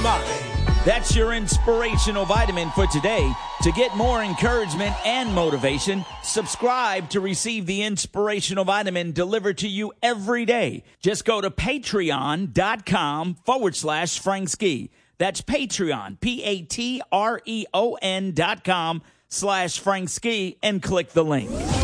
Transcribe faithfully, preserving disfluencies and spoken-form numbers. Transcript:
mind. That's your inspirational vitamin for today. To get more encouragement and motivation, subscribe to receive the inspirational vitamin delivered to you every day. Just go to patreon.com forward slash Frank Ski. That's Patreon, P-A-T-R-E-O-N dot com slash Frank Ski, and click the link.